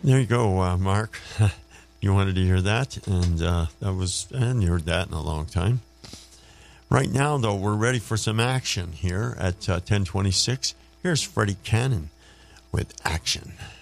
There you go, Mark. You wanted to hear that, and I hadn't heard that in a long time. Right now, though, we're ready for some action here at 10:26. Here's Freddie Cannon with Action.